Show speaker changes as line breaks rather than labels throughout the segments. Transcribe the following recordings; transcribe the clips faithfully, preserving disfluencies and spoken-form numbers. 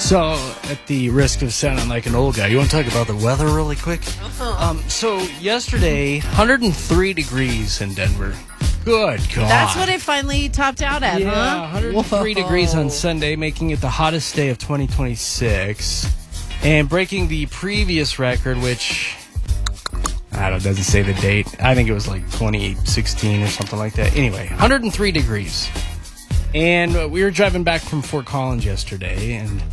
So, at the risk of sounding like an old guy, you want to talk about the weather really quick?
Uh-huh.
Um, so, yesterday, one hundred three degrees in Denver. Good God.
That's what it finally topped out at,
yeah,
huh?
one hundred three
Whoa.
degrees on Sunday, making it the hottest day of twenty twenty-six. And breaking the previous record, which, I don't know, doesn't say the date. I think it was like twenty sixteen or something like that. Anyway, one hundred three degrees. And we were driving back from Fort Collins yesterday, and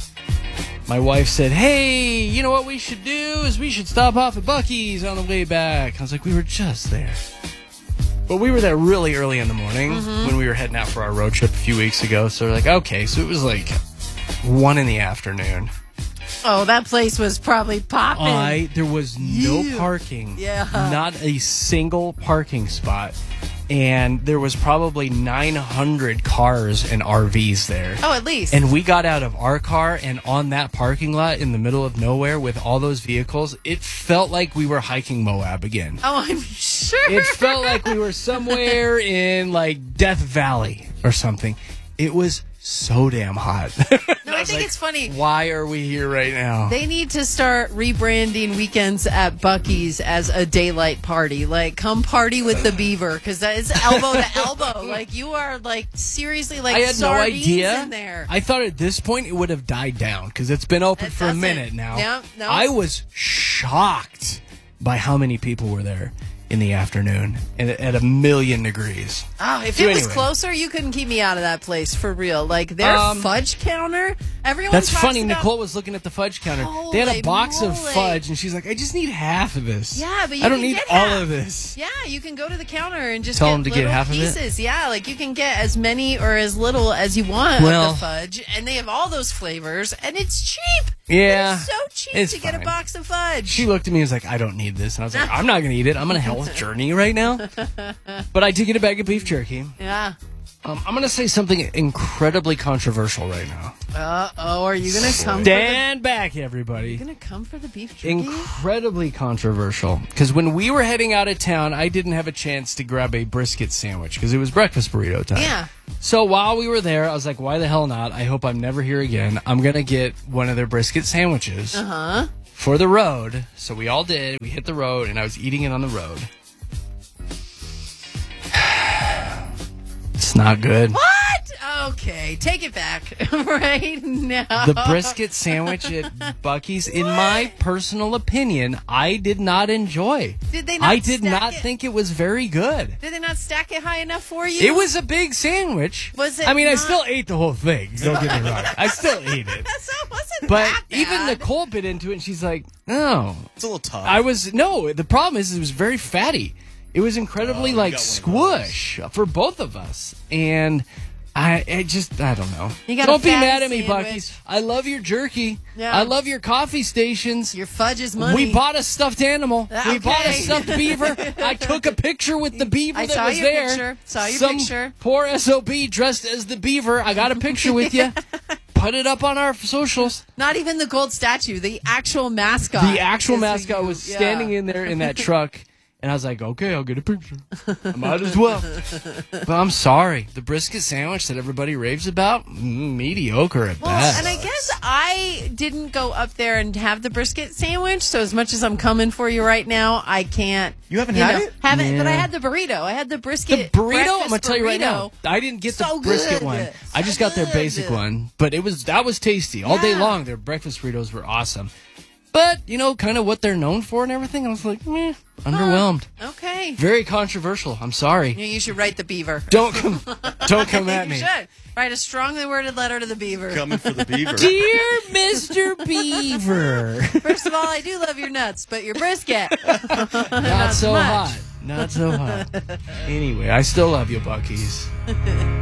my wife said, hey, you know what we should do is we should stop off at Buc-ee's on the way back. I was like, we were just there. But we were there really early in the morning mm-hmm. when we were heading out for our road trip a few weeks ago. So we're like, okay, so it was like one in the afternoon.
Oh, that place was probably popping.
I there was no
Ew.
parking.
Yeah.
Not a single parking spot. And there was probably nine hundred cars and R Vs there.
Oh, at least.
And we got out of our car, and on that parking lot in the middle of nowhere with all those vehicles, it felt like we were hiking Moab again.
Oh, I'm sure.
It felt like we were somewhere in, like, Death Valley or something. It was so damn hot.
No, I, I think like, it's funny.
Why are we here right now?
They need to start rebranding weekends at Buc-ee's as a daylight party. Like, come party with the beaver, because that is elbow to elbow. Like, you are, like, seriously, like,
I had no idea.
In there.
I thought at this point it would have died down, because it's been open
it
for a
doesn't.
minute now.
Yeah, no.
I was shocked by how many people were there in the afternoon and at a million degrees.
Oh, if
so
it was
anyway.
closer, you couldn't keep me out of that place, for real. Like, their
um,
fudge counter, everyone
That's
talks
funny.
about,
Nicole was looking at the fudge counter.
Holy
they had a box
moly.
of fudge, and she's like, I just need half of this.
Yeah, but you
I don't
can
need
get
all
half.
of this.
Yeah, you can go to the counter and just
Tell
get
them to
little
get half
pieces.
of it?
Yeah, like you can get as many or as little as you want
well,
of the fudge, and they have all those flavors, and it's cheap.
Yeah.
It's so cheap
it's
to get
fine.
a box of fudge.
She looked at me and was like, I don't need this. And I was like, I'm not going to eat it. I'm on a health journey right now. But I did get a bag of beef jerky.
Yeah.
Um, I'm going to say something incredibly controversial right now.
Uh-oh, are you going to come
Stand
for the,
back, everybody.
Are you going to come for the beef jerky?
Incredibly controversial. Because when we were heading out of town, I didn't have a chance to grab a brisket sandwich because it was breakfast burrito time.
Yeah.
So while we were there, I was like, why the hell not? I hope I'm never here again. I'm going to get one of their brisket sandwiches
uh-huh.
for the road. So we all did. We hit the road, and I was eating it on the road. It's not good.
What? Okay, take it back right now.
The brisket sandwich at Buc-ee's, in my personal opinion, I did not enjoy.
Did they not
I did
stack
not
it?
think it was very good.
Did they not stack it high enough for you?
It was a big sandwich.
Was it
I mean,
not?
I still ate the whole thing. Don't get me wrong. I still ate it.
So it wasn't
But
that bad.
even Nicole bit into it, and she's like, no.
It's a little tough.
I was, no, the problem is it was very fatty. It was incredibly,
Oh,
like,
got
squish for both of us. And I, I just, I don't know.
You got
Don't
a
be
fatty
mad at me,
sandwich.
Buc-ee's. I love your jerky.
Yeah.
I love your coffee stations.
Your fudge is money.
We bought a stuffed animal.
Okay.
We bought a stuffed beaver. I took a picture with the beaver
I
that
saw
was
your
there.
picture. Saw your
Some
picture.
poor S O B dressed as the beaver. I got a picture with you. Put it up on our socials.
Not even the gold statue, the actual mascot.
The actual
is
mascot
you.
was
Yeah.
standing in there in that truck. And I was like, okay, I'll get a picture. I might as well. But I'm sorry. The brisket sandwich that everybody raves about, mm, mediocre at
Well,
best.
and I guess I didn't go up there and have the brisket sandwich, so as much as I'm coming for you right now, I can't.
You haven't had
know,
it?
Haven't, but I
Yeah.
had the burrito. I had the
The
brisket.
burrito, I'm
breakfast
gonna tell you right now.
burrito.
I didn't get the
So
brisket
good.
one. I
So
just got their
good.
basic one, but it was that was tasty all day
Yeah.
long. Their breakfast burritos were awesome, but you know, kind of what they're known for and everything. I was like, meh, underwhelmed.
Okay.
Very controversial. I'm sorry.
You you should write the beaver.
Don't come, don't come at
You
me,
should. Write a strongly worded letter to the beaver.
Coming for the beaver.
dear Mister Beaver.
First of all, I do love your nuts, but your brisket.
Not so
much.
hot. Not so hot. Anyway, I still love you, Buc-ee's.